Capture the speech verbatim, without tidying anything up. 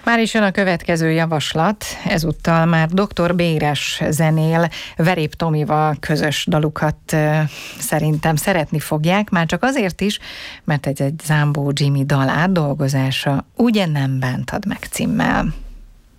Már is jön a következő javaslat, ezúttal már doktor Béres zenél, Verép Tomival közös dalukat szerintem szeretni fogják, már csak azért is, mert ez egy Zámbó Jimmy dal átdolgozása, Ugye nem bántad meg címmel.